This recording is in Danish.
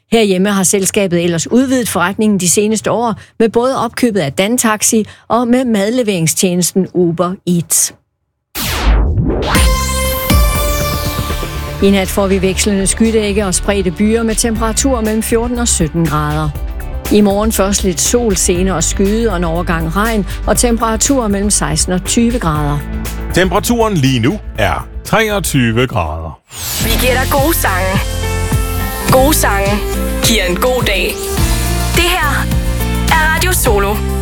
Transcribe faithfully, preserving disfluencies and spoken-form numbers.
Herhjemme har selskabet ellers udvidet forretningen de seneste år med både opkøbet af Dantaxi og med madleveringstjenesten Uber Eats. I nat får vi vekslende skydække og spredte byer med temperaturer mellem fjorten og sytten grader. I morgen først lidt sol, senere og skyde og en overgang regn og temperaturer mellem seksten og tyve grader. Temperaturen lige nu er treogtyve grader. Vi giver dig gode sange. Gode sange giver en god dag. Det her er Radio Solo.